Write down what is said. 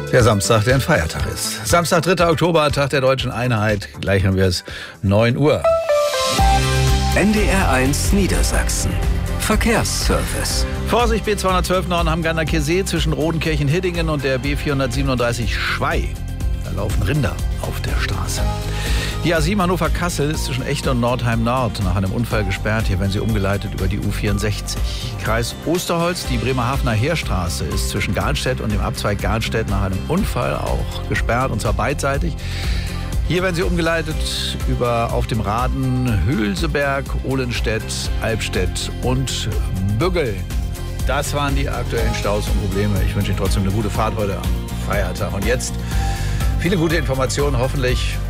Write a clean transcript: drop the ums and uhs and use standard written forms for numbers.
Der Samstag, der ein Feiertag ist. Samstag, 3. Oktober, Tag der Deutschen Einheit. Gleich haben wir es, 9 Uhr. NDR1 Niedersachsen. Verkehrsservice. Vorsicht, B212 Norden-Hamgander-Chiemsee zwischen Rodenkirchen-Hiddingen und der B437 Schwey. Da laufen Rinder auf der Straße. Die A7 Hannover-Kassel ist zwischen Echte und Nordheim-Nord nach einem Unfall gesperrt. Hier werden sie umgeleitet über die U64. Kreis Osterholz, die Bremerhavener Heerstraße ist zwischen Garnstedt und dem Abzweig Garnstedt nach einem Unfall auch gesperrt, und zwar beidseitig. Hier werden sie umgeleitet über auf dem Raden Hülseberg, Ohlenstedt, Albstedt und Büggel. Das waren die aktuellen Staus und Probleme. Ich wünsche Ihnen trotzdem eine gute Fahrt heute am Feiertag. Und jetzt viele gute Informationen, hoffentlich